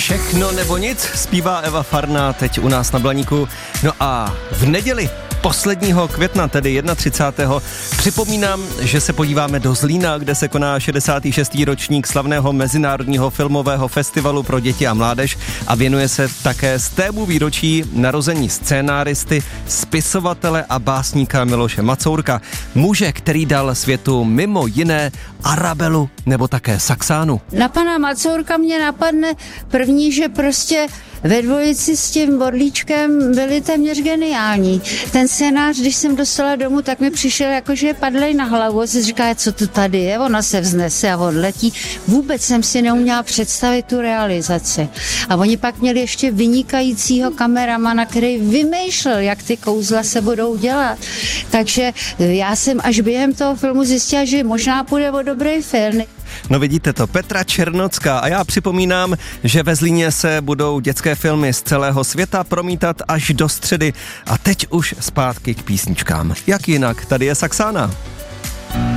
Všechno nebo nic, zpívá Eva Farná teď u nás na Blaníku. No a v neděli posledního května, tedy 31. připomínám, že se podíváme do Zlína, kde se koná 66. ročník slavného Mezinárodního filmového festivalu pro děti a mládež a věnuje se také stému výročí narození scénáristy, spisovatele a básníka Miloše Macourka. Muže, který dal světu mimo jiné Arabelu nebo také Saxánu. Na pana Macourka mě napadne první, že prostě ve dvojici s tím Borlíčkem byli téměř geniální. Ten scénář, když jsem dostala domů, tak mi přišel jakože padlej na hlavu. Se říká, co to tady je, ona se vznese a odletí. Vůbec jsem si neuměla představit tu realizaci. A oni pak měli ještě vynikajícího kameramana, který vymýšlel, jak ty kouzla se budou dělat. Takže já jsem až během toho filmu zjistila, že možná půjde o dobrý film. No vidíte to, Petra Černocká a já připomínám, že ve Zlíně se budou dětské filmy z celého světa promítat až do středy a teď už zpátky k písničkám. Jak jinak, tady je Saxána.